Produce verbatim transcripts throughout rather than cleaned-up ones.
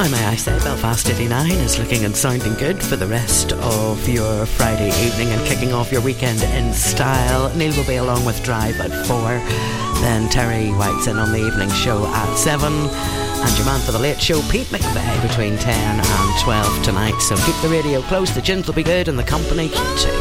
Now, may I say, Belfast eighty-nine is looking and sounding good for the rest of your Friday evening and kicking off your weekend in style. Neil will be along with Drive at four. Then Terry White's in on the evening show at seven. And your man for the late show, Pete McVeigh, between ten and twelve tonight. So keep the radio close, the gins will be good and the company cute too.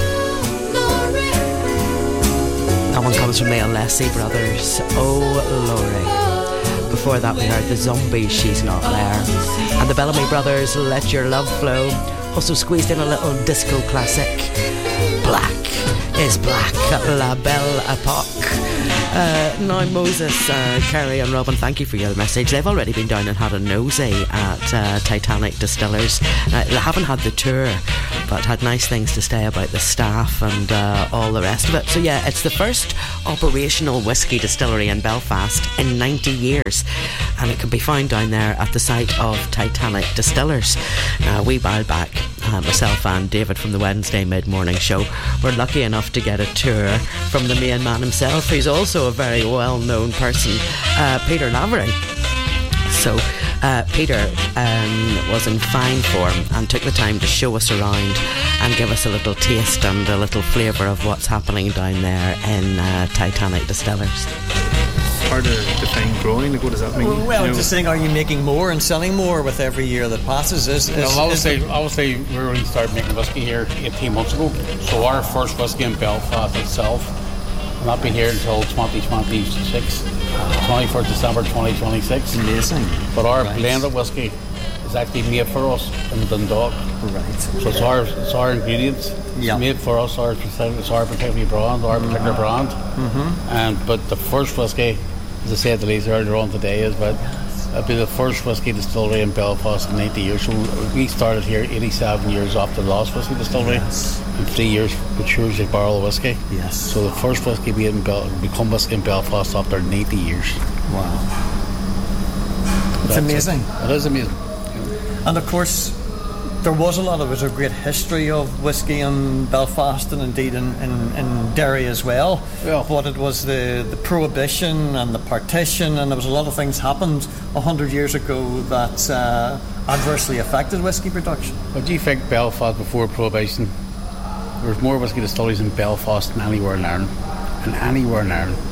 That one comes from the Alessi Brothers, Oh Laurie. Before that we heard the Zombies, She's Not There. And the Bellamy Brothers, Let Your Love Flow. Also squeezed in a little disco classic, Black is Black, La Belle Epoque. Uh, now Moses, uh, Kerry and Robin, thank you for your message. They've already been down and had a nosy at uh, Titanic Distillers. Uh, they haven't had the tour, but had nice things to say about the staff and uh, all the rest of it. So yeah, it's the first operational whisky distillery in Belfast in ninety years, and it can be found down there at the site of Titanic Distillers. Uh, a wee while back, uh, myself and David from the Wednesday mid-morning show were lucky enough to get a tour from the main man himself, who's also a very well-known person, uh, Peter Lavery. So uh, Peter um, was in fine form and took the time to show us around and give us a little taste and a little flavour of what's happening down there in uh, Titanic Distillers. Hard to define growing. Like, what does that mean? Well, well you know? Just saying, are you making more and selling more with every year that passes? Is, is, well, obviously, is obviously, we really started making whiskey here eighteen months ago. So our first whiskey in Belfast itself will not be here until twenty twenty-six, twenty-first of December twenty twenty-six. Amazing. But our right. blended whiskey is actually made for us in Dundalk. Right. So it's our, it's our ingredients. Yeah. It's made for us. Our it's our particular brand, our particular brand. Mm-hmm. And but the first whiskey, as I said to Lisa earlier on today, is that it'll be the first whiskey distillery in Belfast in ninety years. So we started here eighty-seven years after the last whiskey distillery. Yes. In three years with Shrewsbury barrel of whiskey. Yes. So the first whiskey being in Bel- become whiskey in Belfast after ninety years. Wow. It's That's amazing. It. it is amazing. And of course, there was a lot of there's a great history of whiskey in Belfast and indeed in, in, in Derry as well. Yeah. But it was the, the prohibition and the partition, and there was a lot of things happened a hundred years ago that uh, adversely affected whiskey production. What do you think Belfast before prohibition? There was more whiskey distilleries in Belfast than anywhere in Ireland, and anywhere in Ireland.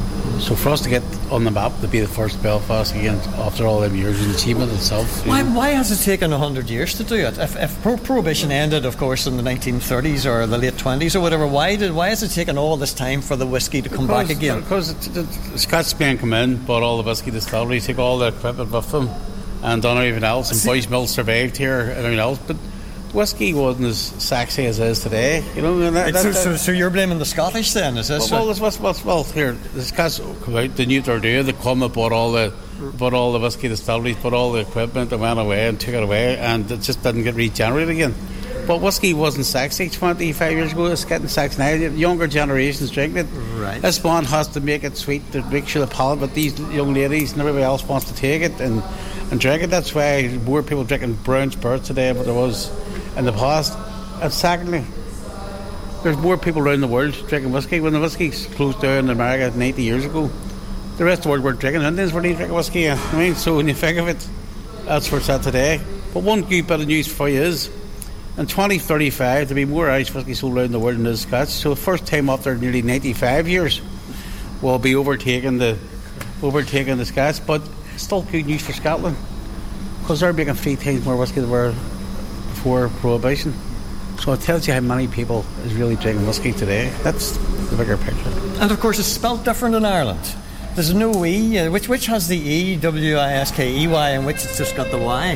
So for us to get on the map to be the first Belfast again after all them years, an achievement itself. Why, why has it taken a hundred years to do it? If, if pro- prohibition ended, of course, in the nineteen thirties or the late twenties or whatever, why did why has it taken all this time for the whiskey to come because, back again? Because the, the Scotsmen come in, bought all the whiskey distilleries, took all the equipment with them, and done everything else. And Boys Mill survived here and everything else, but whiskey wasn't as sexy as it is today, you know. And that, so, that, so, so you're blaming the Scottish then, is this? Well, well, well, well, well here the Scots come out, they knew what they were doing. They come and bought all the, bought all the whiskey distilleries, bought all the equipment, and went away and took it away, and it just didn't get regenerated again. But whiskey wasn't sexy twenty-five years ago. It's getting sexy now. Younger generations drink it. Right. This one has to make it sweet to make sure the palate, but these young ladies and everybody else wants to take it and, and drink it. That's why more people drinking brown spirits today than there was in the past. And secondly, there's more people around the world drinking whiskey. When the whiskey closed down in America ninety years ago, the rest of the world weren't drinking. Indians weren't even drinking whiskey. I mean, so when you think of it, that's where it's at today. But one good bit of news for you is, in twenty thirty-five, there'll be more Irish whiskey sold around the world than the Scotch. So the first time after nearly ninety-five years, we'll be overtaking the overtaking the Scotch. But still good news for Scotland, because they're making three times more whiskey than they were before prohibition. So it tells you how many people is really drinking whiskey today. That's the bigger picture. And of course, it's spelled different in Ireland. There's no E, uh, which which has the E, W I S K E Y, and which it's just got the Y.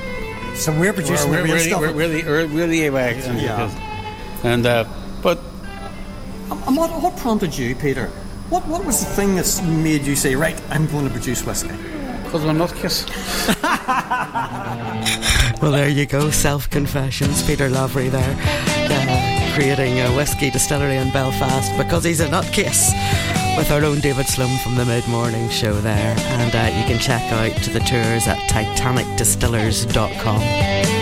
So we're producing we're, the real we're, stuff. We're really, we're really away. And, Yeah. and uh, but And what, what prompted you, Peter? What what was the thing that made you say, right, I'm going to produce whiskey? because I'm not kiss. Well, there you go, self-confessions. Peter Lavery there, uh, creating a whiskey distillery in Belfast because he's a nutcase, with our own David Slum from the mid-morning show there. And uh, you can check out the tours at titanic distillers dot com.